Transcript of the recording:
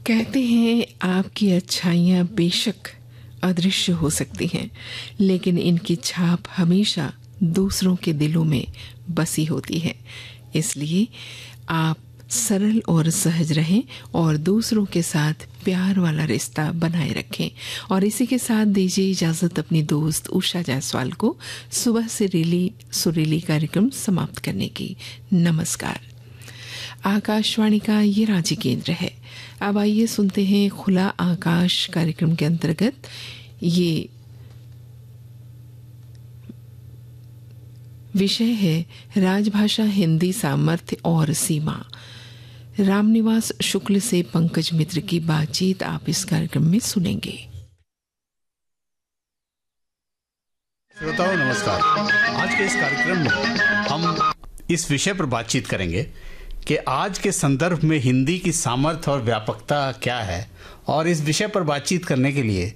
कहते हैं आपकी अच्छाइयाँ बेशक अदृश्य हो सकती हैं, लेकिन इनकी छाप हमेशा दूसरों के दिलों में बसी होती है। इसलिए आप सरल और सहज रहें और दूसरों के साथ प्यार वाला रिश्ता बनाए रखें। और इसी के साथ दीजिए इजाज़त अपनी दोस्त उषा जायसवाल को सुबह से सुरीली कार्यक्रम समाप्त करने की। नमस्कार। आकाशवाणी का ये रांची केंद्र है। अब आइए सुनते हैं खुला आकाश कार्यक्रम के अंतर्गत ये विषय है राजभाषा हिंदी सामर्थ्य और सीमा। रामनिवास शुक्ल से पंकज मित्र की बातचीत आप इस कार्यक्रम में सुनेंगे। श्रोताओं नमस्कार। आज के इस कार्यक्रम में हम इस विषय पर बातचीत करेंगे कि आज के संदर्भ में हिंदी की सामर्थ्य और व्यापकता क्या है। और इस विषय पर बातचीत करने के लिए